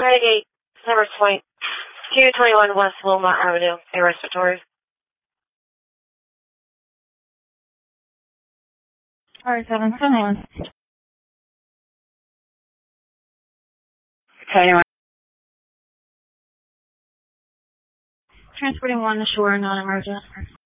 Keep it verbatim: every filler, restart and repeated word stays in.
eight, number twenty, two twenty-one West Wilmot Avenue, a respiratory. All right, seven, twenty-one. twenty-one. Transporting one to shore, non-emergent.